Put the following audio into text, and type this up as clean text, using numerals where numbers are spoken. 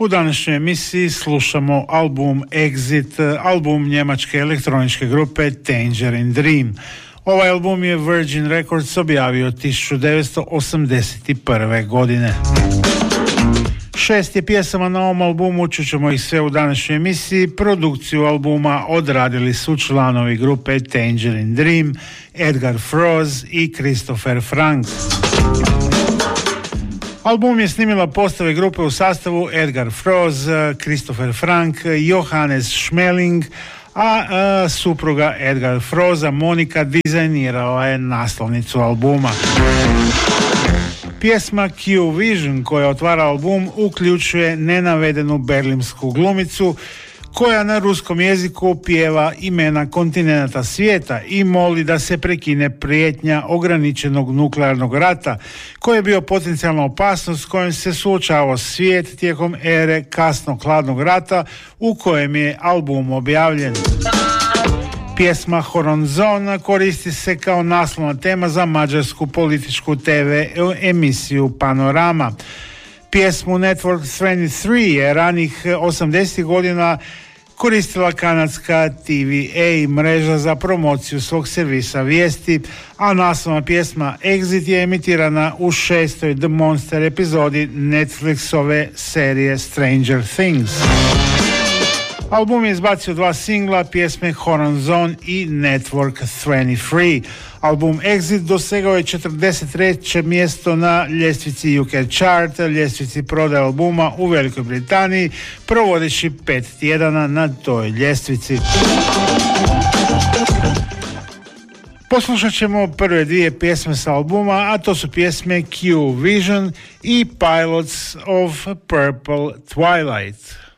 U današnjoj emisiji slušamo album Exit, album njemačke elektroničke grupe Tangerine Dream. Ovaj album je Virgin Records objavio 1981. godine. 6 je pjesama na ovom albumu, čućemo ih sve u današnjoj emisiji. Produkciju albuma odradili su članovi grupe Tangerine Dream, Edgar Froese i Christopher Frank. Album je snimila postave grupe u sastavu Edgar Froese, Christopher Frank, Johannes Schmeling, a supruga Edgar Froese, Monika, dizajnirala je naslovnicu albuma. Pjesma Q Vision koja otvara album uključuje nenavedenu berlinsku glumicu koja na ruskom jeziku pjeva imena kontinenta svijeta i moli da se prekine prijetnja ograničenog nuklearnog rata koji je bio potencijalna opasnost s kojom se suočavao svijet tijekom ere kasnog hladnog rata u kojem je album objavljen. Pjesma Horizon koristi se kao naslovna tema za mađarsku političku TV emisiju Panorama. Pjesmu Network 23 je ranih 80. godina koristila kanadska TVA mreža za promociju svog servisa vijesti, a naslovna pjesma Exit je emitirana u 6. The Monster epizodi Netflixove serije Stranger Things. Album je izbacio 2 singla, pjesme Horizon i Network 23. Album Exit dosegao je 43. mjesto na ljestvici UK Chart, ljestvici prodaje albuma u Velikoj Britaniji, provodeći 5 tjedana na toj ljestvici. Poslušat ćemo prve 2 pjesme sa albuma, a to su pjesme Q Vision i Pilots of Purple Twilight.